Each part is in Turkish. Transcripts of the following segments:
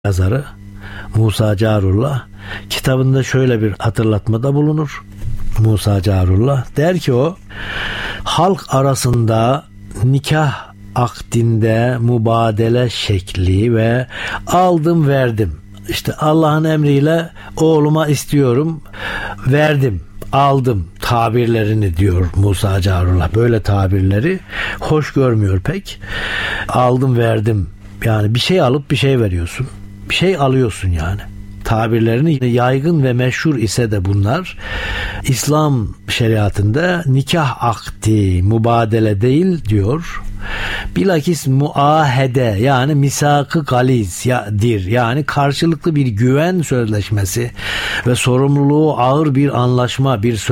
yazarı Musa Carullah kitabında şöyle bir hatırlatmada bulunur. Musa Carullah der ki o halk arasında nikah akdinde mübadele şekli ve aldım verdim. İşte Allah'ın emriyle oğluma istiyorum, verdim, aldım tabirlerini diyor Musa Carullah. Böyle tabirleri hoş görmüyor pek. Aldım verdim. Yani bir şey alıp bir şey veriyorsun. Bir şey alıyorsun yani. Tabirlerini yaygın ve meşhur ise de bunlar İslam şeriatında nikah akdi, mübadele değil diyor. Bilakis muahede yani misak-ı galizdir. Yani karşılıklı bir güven sözleşmesi ve sorumluluğu ağır bir anlaşma, bir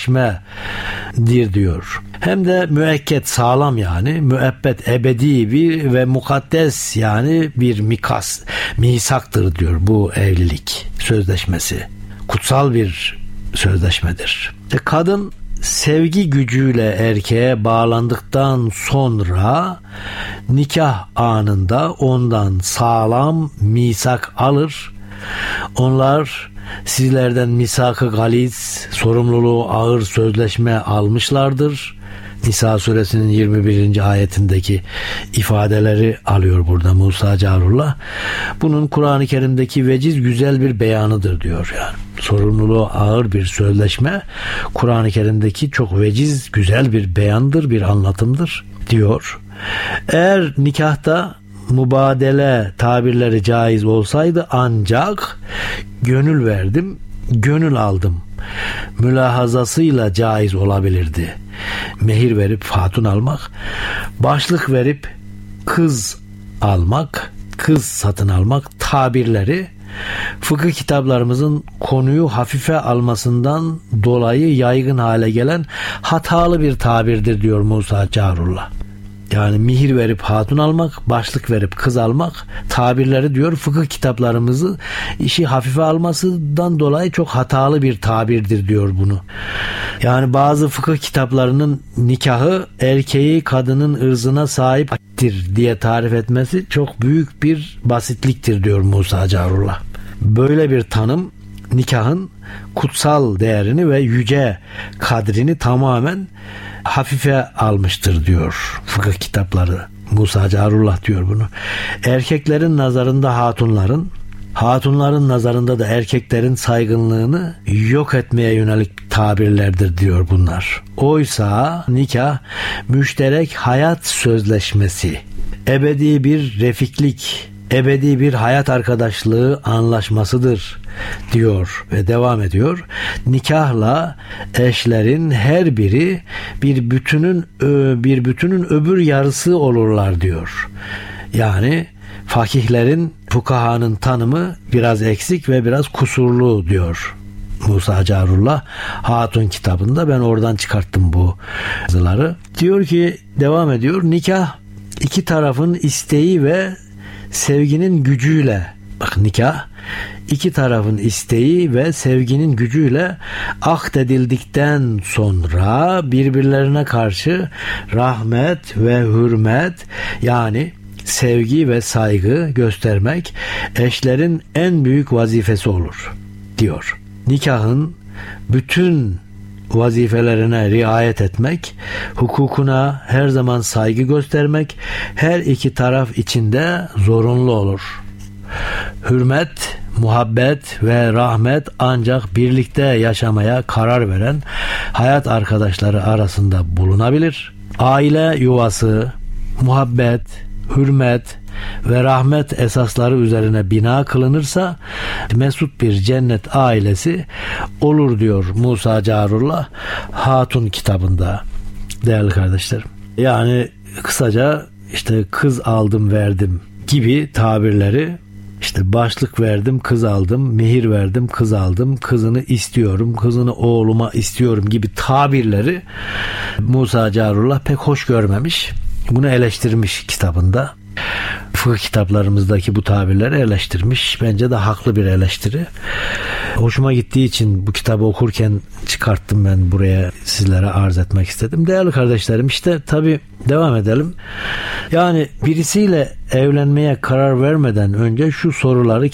sözleşmedir diyor. Hem de müekket sağlam yani müebbet ebedi bir ve mukaddes yani bir misaktır diyor bu evlilik sözleşmesi. Kutsal bir sözleşmedir. Kadın sevgi gücüyle erkeğe bağlandıktan sonra nikah anında ondan sağlam misak alır. Onlar sizlerden misak-ı galiz, sorumluluğu ağır sözleşme almışlardır. Nisa suresinin 21. ayetindeki ifadeleri alıyor burada Musa Carullah. Bunun Kur'an-ı Kerim'deki veciz güzel bir beyanıdır diyor yani. Sorumluluğu ağır bir sözleşme Kur'an-ı Kerim'deki çok veciz güzel bir beyandır, bir anlatımdır diyor. Eğer nikahta mübadele tabirleri caiz olsaydı ancak gönül verdim, gönül aldım mülahazasıyla caiz olabilirdi. Mehir verip hatun almak, başlık verip kız almak, kız satın almak tabirleri fıkıh kitaplarımızın konuyu hafife almasından dolayı yaygın hale gelen hatalı bir tabirdir diyor Musa Carullah. Yani mihir verip hatun almak, başlık verip kız almak tabirleri diyor fıkıh kitaplarımızı işi hafife almasından dolayı çok hatalı bir tabirdir diyor bunu. Yani bazı fıkıh kitaplarının nikahı erkeği kadının ırzına sahiptir diye tarif etmesi çok büyük bir basitliktir diyor Musa Carullah. Böyle bir tanım nikahın kutsal değerini ve yüce kadrini tamamen hafife almıştır diyor fıkıh kitapları. Musa Carullah diyor bunu. Erkeklerin nazarında hatunların nazarında da erkeklerin saygınlığını yok etmeye yönelik tabirlerdir diyor bunlar. Oysa nikah müşterek hayat sözleşmesi, ebedi bir refiklik, ebedi bir hayat arkadaşlığı anlaşmasıdır diyor ve devam ediyor. Nikahla eşlerin her biri bir bütünün öbür yarısı olurlar diyor. Yani fakihlerin, fukahanın tanımı biraz eksik ve biraz kusurlu diyor Musa Carullah Hatun kitabında. Ben oradan çıkarttım bu yazıları. Diyor ki devam ediyor. Nikah iki tarafın isteği ve sevginin gücüyle, bak nikah iki tarafın isteği ve sevginin gücüyle akdedildikten sonra birbirlerine karşı rahmet ve hürmet yani sevgi ve saygı göstermek eşlerin en büyük vazifesi olur diyor. Nikahın bütün vazifelerine riayet etmek, hukukuna her zaman saygı göstermek her iki taraf içinde zorunlu olur. Hürmet, muhabbet ve rahmet ancak birlikte yaşamaya karar veren hayat arkadaşları arasında bulunabilir. Aile yuvası, muhabbet, hürmet ve rahmet esasları üzerine bina kılınırsa mesut bir cennet ailesi olur diyor Musa Carullah Hatun kitabında değerli kardeşlerim. Yani kısaca işte kız aldım verdim gibi tabirleri, işte başlık verdim kız aldım, mehir verdim kız aldım, kızını istiyorum, kızını oğluma istiyorum gibi tabirleri Musa Carullah pek hoş görmemiş. Bunu eleştirmiş kitabında. fıkıh kitaplarımızdaki bu tabirleri eleştirmiş. Bence de haklı bir eleştiri. Hoşuma gittiği için bu kitabı okurken çıkarttım, ben buraya sizlere arz etmek istedim. Değerli kardeşlerim, işte tabii devam edelim. Yani birisiyle evlenmeye karar vermeden önce şu soruları